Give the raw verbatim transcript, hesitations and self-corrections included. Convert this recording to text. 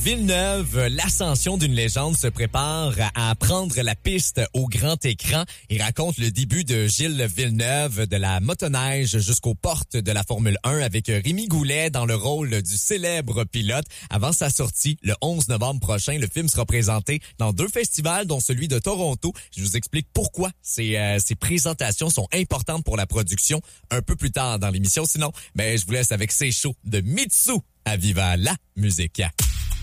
Villeneuve, l'ascension d'une légende se prépare à prendre la piste au grand écran. Il raconte le début de Gilles Villeneuve, de la motoneige jusqu'aux portes de la Formule un avec Rémi Goulet dans le rôle du célèbre pilote. Avant sa sortie, le onze novembre prochain, le film sera présenté dans deux festivals, dont celui de Toronto. Je vous explique pourquoi ces, euh, ces présentations sont importantes pour la production un peu plus tard dans l'émission. Sinon, ben, je vous laisse avec ces shows de Mitsu à Viva la musique.